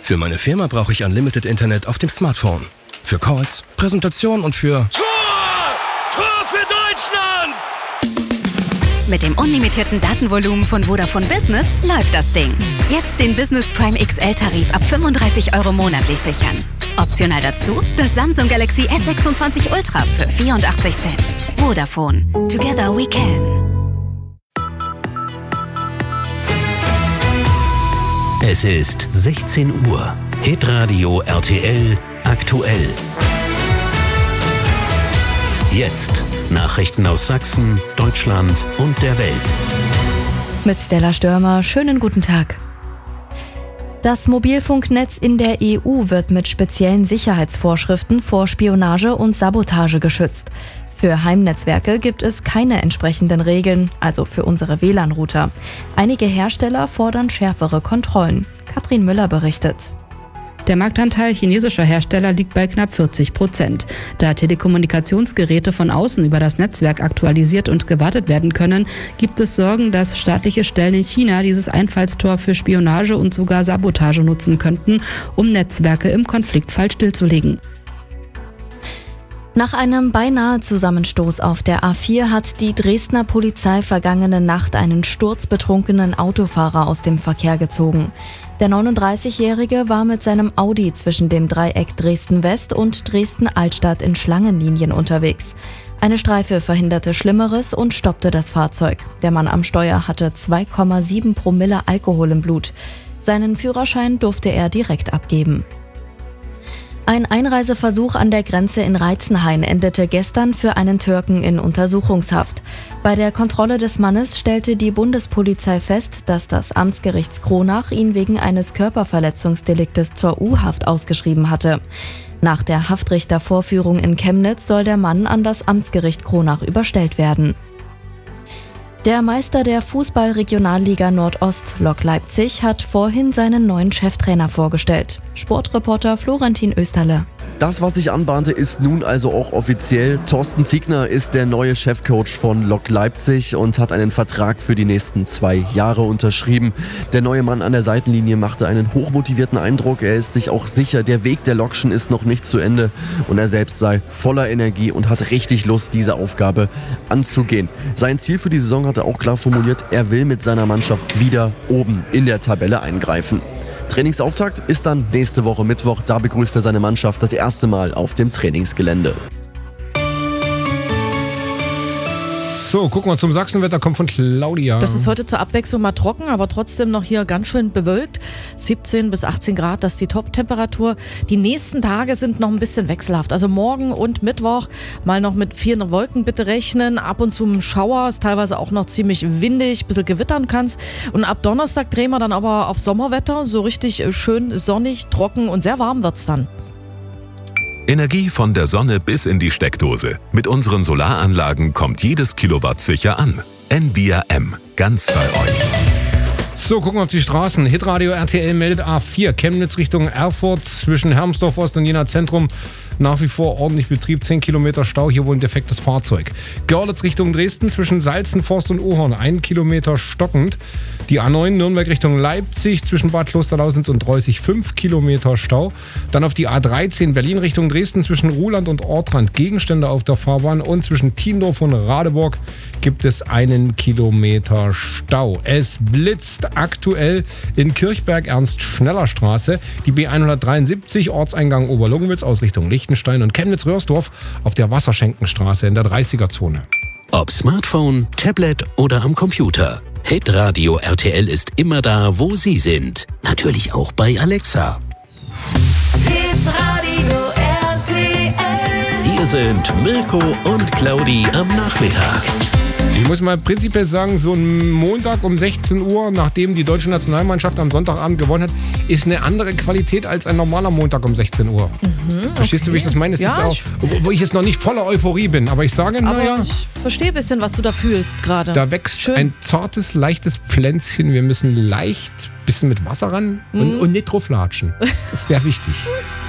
Für meine Firma brauche ich Unlimited Internet auf dem Smartphone. Für Calls, Präsentation und für... Tor für Deutschland! Mit dem unlimitierten Datenvolumen von Vodafone Business läuft das Ding. Jetzt den Business Prime XL-Tarif ab 35 € monatlich sichern. Optional dazu das Samsung Galaxy S26 Ultra für 84 Cent. Vodafone. Together we can. Es ist 16 Uhr. Hitradio RTL aktuell. Jetzt Nachrichten aus Sachsen, Deutschland und der Welt. Mit Stella Störmer, schönen guten Tag. Das Mobilfunknetz in der EU wird mit speziellen Sicherheitsvorschriften vor Spionage und Sabotage geschützt. Für Heimnetzwerke gibt es keine entsprechenden Regeln, also für unsere WLAN-Router. Einige Hersteller fordern schärfere Kontrollen. Katrin Müller berichtet. Der Marktanteil chinesischer Hersteller liegt bei knapp 40%. Da Telekommunikationsgeräte von außen über das Netzwerk aktualisiert und gewartet werden können, gibt es Sorgen, dass staatliche Stellen in China dieses Einfallstor für Spionage und sogar Sabotage nutzen könnten, um Netzwerke im Konfliktfall stillzulegen. Nach einem beinahe Zusammenstoß auf der A4 hat die Dresdner Polizei vergangene Nacht einen sturzbetrunkenen Autofahrer aus dem Verkehr gezogen. Der 39-Jährige war mit seinem Audi zwischen dem Dreieck Dresden-West und Dresden-Altstadt in Schlangenlinien unterwegs. Eine Streife verhinderte Schlimmeres und stoppte das Fahrzeug. Der Mann am Steuer hatte 2,7 Promille Alkohol im Blut. Seinen Führerschein durfte er direkt abgeben. Ein Einreiseversuch an der Grenze in Reitzenhain endete gestern für einen Türken in Untersuchungshaft. Bei der Kontrolle des Mannes stellte die Bundespolizei fest, dass das Amtsgericht Kronach ihn wegen eines Körperverletzungsdeliktes zur U-Haft ausgeschrieben hatte. Nach der Haftrichtervorführung in Chemnitz soll der Mann an das Amtsgericht Kronach überstellt werden. Der Meister der Fußball-Regionalliga Nordost, Lok Leipzig, hat vorhin seinen neuen Cheftrainer vorgestellt. Sportreporter Florentin Österle. Das, was sich anbahnte, ist nun also auch offiziell. Thorsten Ziegner ist der neue Chefcoach von Lok Leipzig und hat einen Vertrag für die nächsten 2 Jahre unterschrieben. Der neue Mann an der Seitenlinie machte einen hochmotivierten Eindruck. Er ist sich auch sicher, der Weg der Lokschen ist noch nicht zu Ende und er selbst sei voller Energie und hat richtig Lust, diese Aufgabe anzugehen. Sein Ziel für die Saison hat er auch klar formuliert. Er will mit seiner Mannschaft wieder oben in der Tabelle eingreifen. Trainingsauftakt ist dann nächste Woche Mittwoch. Da begrüßt er seine Mannschaft das erste Mal auf dem Trainingsgelände. So, gucken wir zum Sachsenwetter, kommt von Claudia. Das ist heute zur Abwechslung mal trocken, aber trotzdem noch hier ganz schön bewölkt. 17 bis 18 Grad, das ist die Top-Temperatur. Die nächsten Tage sind noch ein bisschen wechselhaft. Also morgen und Mittwoch mal noch mit 4 Wolken bitte rechnen. Ab und zu ein Schauer, ist teilweise auch noch ziemlich windig, ein bisschen gewittern kann's. Und ab Donnerstag drehen wir dann aber auf Sommerwetter. So richtig schön sonnig, trocken und sehr warm wird's dann. Energie von der Sonne bis in die Steckdose. Mit unseren Solaranlagen kommt jedes Kilowatt sicher an. Envia M. Ganz bei euch. So, gucken wir auf die Straßen. Hitradio RTL meldet A4 Chemnitz Richtung Erfurt zwischen Hermsdorf Ost und Jena Zentrum. Nach wie vor ordentlich Betrieb, 10 Kilometer Stau, hier wohl ein defektes Fahrzeug. Görlitz Richtung Dresden zwischen Salzenforst und Ohorn, 1 Kilometer stockend. Die A9 Nürnberg Richtung Leipzig zwischen Bad Klosterlausitz und Reußig, 5 Kilometer Stau. Dann auf die A13 Berlin Richtung Dresden zwischen Ruhland und Ortrand, Gegenstände auf der Fahrbahn. Und zwischen Tiendorf und Radeburg gibt es 1 Kilometer Stau. Es blitzt aktuell in Kirchberg Ernst-Schneller-Straße, die B173 Ortseingang Oberlungenwitz aus Richtung Lichtenstein und Chemnitz-Röhrsdorf auf der Wasserschenkenstraße in der 30er-Zone. Ob Smartphone, Tablet oder am Computer. Hitradio RTL ist immer da, wo Sie sind. Natürlich auch bei Alexa. Hitradio RTL. Hier sind Mirko und Claudi am Nachmittag. Ich muss mal prinzipiell sagen, so ein Montag um 16 Uhr, nachdem die deutsche Nationalmannschaft am Sonntagabend gewonnen hat, ist eine andere Qualität als ein normaler Montag um 16 Uhr. Verstehst du, wie ich das meine? Es ist auch, wo ich jetzt noch nicht voller Euphorie bin, aber ich sage, naja. Ich verstehe ein bisschen, was du da fühlst gerade. Da wächst ein zartes, leichtes Pflänzchen. Wir müssen leicht ein bisschen mit Wasser ran und nicht drauf latschen. Das wäre wichtig.